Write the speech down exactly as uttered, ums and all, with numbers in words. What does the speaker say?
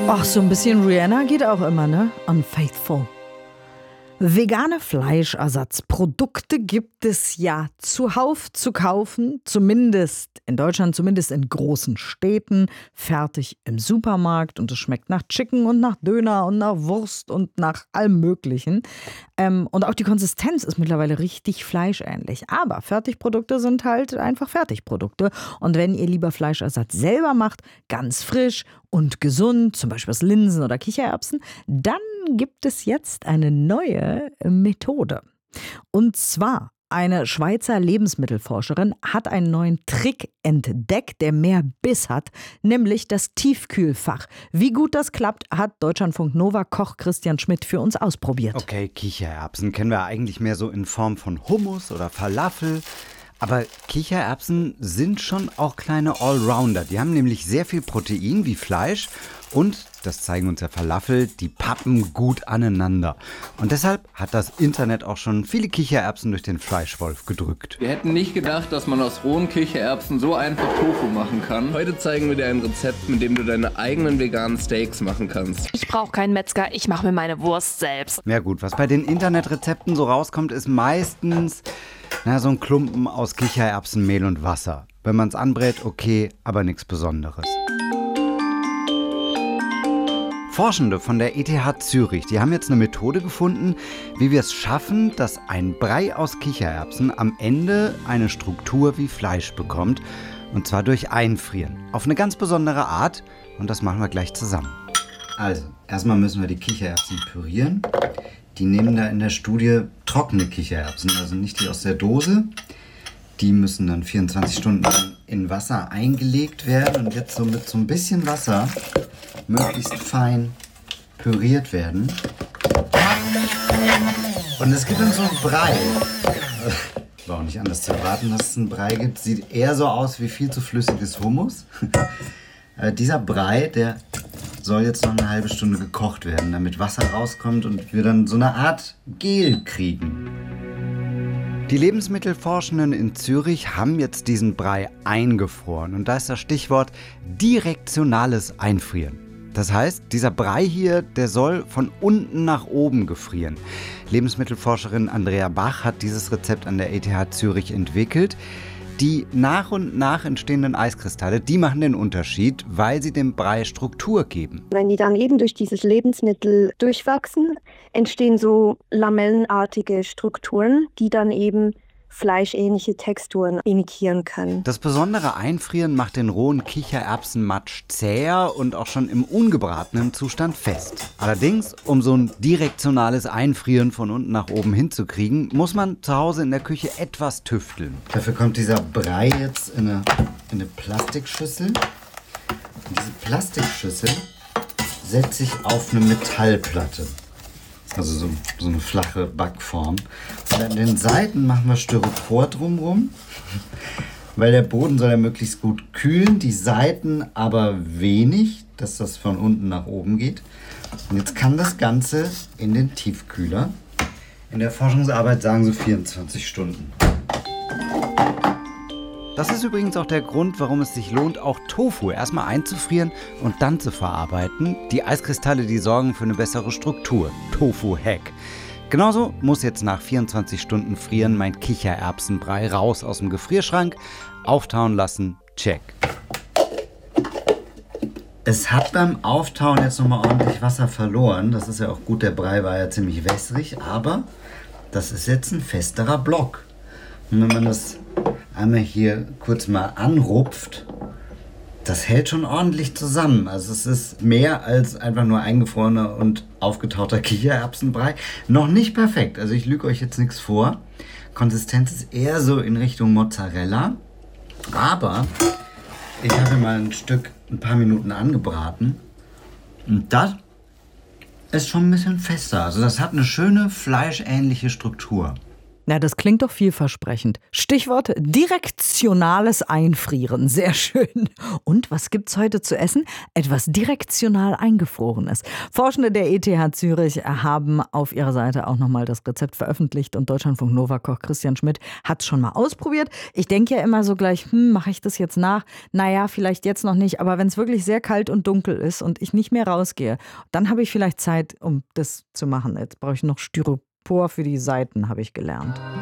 Ach, so ein bisschen Rihanna geht auch immer, ne? Unfaithful. Vegane Fleischersatzprodukte gibt es ja zuhauf zu kaufen, zumindest in Deutschland, zumindest in großen Städten, fertig im Supermarkt, und es schmeckt nach Chicken und nach Döner und nach Wurst und nach allem Möglichen. Ähm, und auch die Konsistenz ist mittlerweile richtig fleischähnlich. Aber Fertigprodukte sind halt einfach Fertigprodukte. Und wenn ihr lieber Fleischersatz selber macht, ganz frisch und gesund, zum Beispiel aus Linsen oder Kichererbsen, dann gibt es jetzt eine neue Methode. Und zwar, eine Schweizer Lebensmittelforscherin hat einen neuen Trick entdeckt, der mehr Biss hat, nämlich das Tiefkühlfach. Wie gut das klappt, hat Deutschlandfunk Nova Koch Christian Schmidt für uns ausprobiert. Okay, Kichererbsen kennen wir eigentlich mehr so in Form von Hummus oder Falafel. Aber Kichererbsen sind schon auch kleine Allrounder. Die haben nämlich sehr viel Protein wie Fleisch und, das zeigen uns ja Falafel, die pappen gut aneinander. Und deshalb hat das Internet auch schon viele Kichererbsen durch den Fleischwolf gedrückt. Wir hätten nicht gedacht, dass man aus rohen Kichererbsen so einfach Tofu machen kann. Heute zeigen wir dir ein Rezept, mit dem du deine eigenen veganen Steaks machen kannst. Ich brauche keinen Metzger, ich mache mir meine Wurst selbst. Ja gut, was bei den Internetrezepten so rauskommt, ist meistens na, so ein Klumpen aus Kichererbsenmehl und Wasser. Wenn man es anbrät, okay, aber nichts Besonderes. Forschende von der E T H Zürich, die haben jetzt eine Methode gefunden, wie wir es schaffen, dass ein Brei aus Kichererbsen am Ende eine Struktur wie Fleisch bekommt. Und zwar durch Einfrieren. Auf eine ganz besondere Art. Und das machen wir gleich zusammen. Also, erstmal müssen wir die Kichererbsen pürieren. Die nehmen da in der Studie trockene Kichererbsen, also nicht die aus der Dose. Die müssen dann vierundzwanzig Stunden in Wasser eingelegt werden und jetzt so mit so ein bisschen Wasser möglichst fein püriert werden. Und es gibt dann so einen Brei. War auch nicht anders zu erwarten, dass es einen Brei gibt. Sieht eher so aus wie viel zu flüssiges Hummus. äh, dieser Brei, der soll jetzt noch eine halbe Stunde gekocht werden, damit Wasser rauskommt und wir dann so eine Art Gel kriegen. Die Lebensmittelforschenden in Zürich haben jetzt diesen Brei eingefroren. Und da ist das Stichwort direktionales Einfrieren. Das heißt, dieser Brei hier, der soll von unten nach oben gefrieren. Lebensmittelforscherin Andrea Bach hat dieses Rezept an der E T H Zürich entwickelt. Die nach und nach entstehenden Eiskristalle, die machen den Unterschied, weil sie dem Brei Struktur geben. Wenn die dann eben durch dieses Lebensmittel durchwachsen, entstehen so lamellenartige Strukturen, die dann eben fleischähnliche Texturen imitieren können. Das besondere Einfrieren macht den rohen Kichererbsenmatsch zäher und auch schon im ungebratenen Zustand fest. Allerdings, um so ein direktionales Einfrieren von unten nach oben hinzukriegen, muss man zu Hause in der Küche etwas tüfteln. Dafür kommt dieser Brei jetzt in eine, in eine Plastikschüssel. Und diese Plastikschüssel setze ich auf eine Metallplatte. Also so, so eine flache Backform. Und an den Seiten machen wir Styropor drumherum, weil der Boden soll ja möglichst gut kühlen, die Seiten aber wenig, dass das von unten nach oben geht. Und jetzt kann das Ganze in den Tiefkühler. In der Forschungsarbeit sagen sie vierundzwanzig Stunden. Das ist übrigens auch der Grund, warum es sich lohnt, auch Tofu erstmal einzufrieren und dann zu verarbeiten. Die Eiskristalle, die sorgen für eine bessere Struktur. Tofu-Hack. Genauso muss jetzt nach vierundzwanzig Stunden Frieren mein Kichererbsenbrei raus aus dem Gefrierschrank, auftauen lassen, check. Es hat beim Auftauen jetzt nochmal ordentlich Wasser verloren. Das ist ja auch gut, der Brei war ja ziemlich wässrig, aber das ist jetzt ein festerer Block. Und wenn man das einmal hier kurz mal anrupft, das hält schon ordentlich zusammen. Also es ist mehr als einfach nur eingefrorener und aufgetauchter Kichererbsenbrei. Noch nicht perfekt, also ich lüge euch jetzt nichts vor. Konsistenz ist eher so in Richtung Mozzarella. Aber ich habe mal ein Stück ein paar Minuten angebraten und das ist schon ein bisschen fester. Also das hat eine schöne fleischähnliche Struktur. Na, das klingt doch vielversprechend. Stichwort direktionales Einfrieren. Sehr schön. Und was gibt's heute zu essen? Etwas direktional Eingefrorenes. Forschende der E T H Zürich haben auf ihrer Seite auch nochmal das Rezept veröffentlicht und Deutschlandfunk Nova-Koch Christian Schmidt hat es schon mal ausprobiert. Ich denke ja immer so gleich, hm, mache ich das jetzt nach? Naja, vielleicht jetzt noch nicht, aber wenn es wirklich sehr kalt und dunkel ist und ich nicht mehr rausgehe, dann habe ich vielleicht Zeit, um das zu machen. Jetzt brauche ich noch Styropor für die Seiten, habe ich gelernt.